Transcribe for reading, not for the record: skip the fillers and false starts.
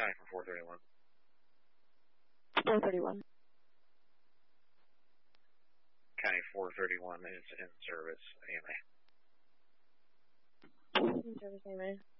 County for 431. 431. County 431 is in service, AMA. In service, AMA.